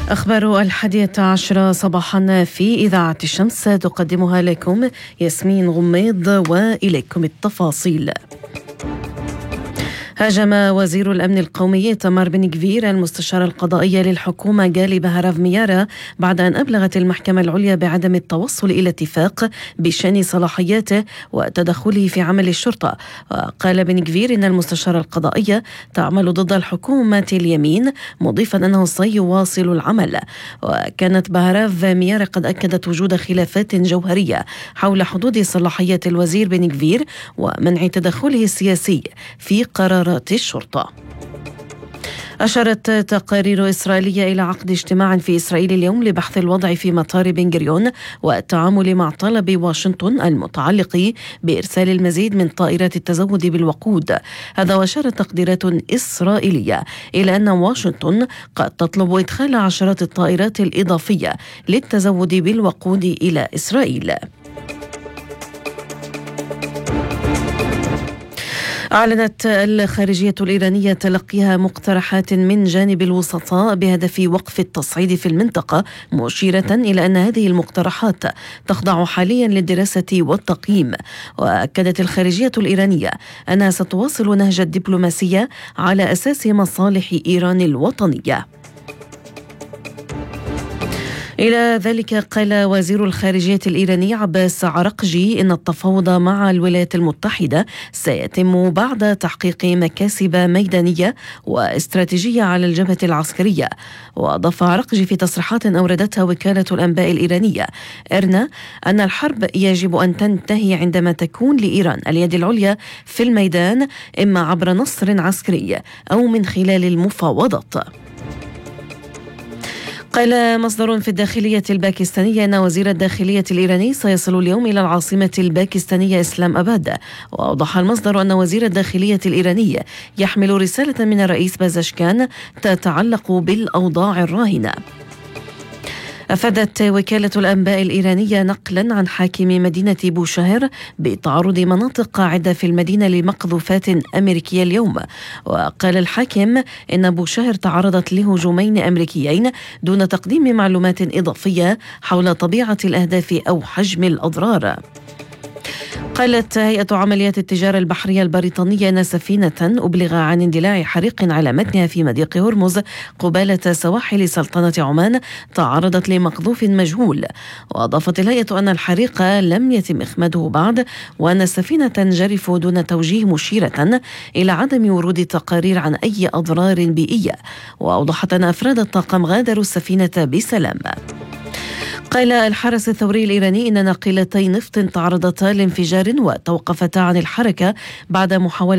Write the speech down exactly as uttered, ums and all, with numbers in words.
أخبار الحادية عشرة صباحا في إذاعة الشمس تقدمها لكم ياسمين غميض، وإليكم التفاصيل. هاجم وزير الأمن القومي إيتمار بن غفير المستشار القضائي للحكومة غالي بهراف ميارة بعد أن أبلغت المحكمة العليا بعدم التوصل إلى اتفاق بشأن صلاحياته وتدخله في عمل الشرطة. وقال بن غفير إن المستشار القضائي تعمل ضد الحكومة اليمين، مضيفا أنه سيواصل العمل. وكانت بهراف ميارة قد أكدت وجود خلافات جوهرية حول حدود صلاحيات الوزير بن غفير ومنع تدخله السياسي في قرار الشرطة. أشارت تقارير إسرائيلية إلى عقد اجتماع في إسرائيل اليوم لبحث الوضع في مطار بن غوريون والتعامل مع طلب واشنطن المتعلق بإرسال المزيد من طائرات التزود بالوقود. هذا وأشارت تقديرات إسرائيلية إلى أن واشنطن قد تطلب إدخال عشرات الطائرات الإضافية للتزود بالوقود إلى إسرائيل. أعلنت الخارجية الإيرانية تلقيها مقترحات من جانب الوسطاء بهدف وقف التصعيد في المنطقة، مشيرة إلى أن هذه المقترحات تخضع حاليا للدراسة والتقييم. وأكدت الخارجية الإيرانية أنها ستواصل نهج الدبلوماسية على أساس مصالح إيران الوطنية. إلى ذلك قال وزير الخارجية الإيراني عباس عرقجي إن التفاوض مع الولايات المتحدة سيتم بعد تحقيق مكاسب ميدانية واستراتيجية على الجبهة العسكرية. وأضاف عرقجي في تصريحات أوردتها وكالة الأنباء الإيرانية إرنا أن الحرب يجب أن تنتهي عندما تكون لإيران اليد العليا في الميدان، إما عبر نصر عسكري أو من خلال المفاوضات. قال مصدر في الداخلية الباكستانية أن وزير الداخلية الإيراني سيصل اليوم إلى العاصمة الباكستانية إسلام أباد. وأوضح المصدر أن وزير الداخلية الإيراني يحمل رسالة من الرئيس بازشكان تتعلق بالأوضاع الراهنة. أفادت وكالة الأنباء الإيرانية نقلا عن حاكم مدينة بوشهر بتعرض مناطق عدة في المدينة لمقذوفات أمريكية اليوم. وقال الحاكم إن بوشهر تعرضت لهجومين أمريكيين دون تقديم معلومات إضافية حول طبيعة الأهداف أو حجم الأضرار. قالت هيئة عمليات التجارة البحرية البريطانية أن سفينة أبلغ عن اندلاع حريق على متنها في مضيق هرمز قبالة سواحل سلطنة عمان تعرضت لمقذوف مجهول. وأضافت الهيئة أن الحريق لم يتم إخماده بعد، وأن السفينة تنجرف دون توجيه، مشيرة إلى عدم ورود تقارير عن أي أضرار بيئية. وأوضحت أن أفراد الطاقم غادروا السفينة بسلام. قال الحرس الثوري الإيراني إن ناقلتي نفط تعرضتا لانفجار وتوقفتا عن الحركة بعد محاولة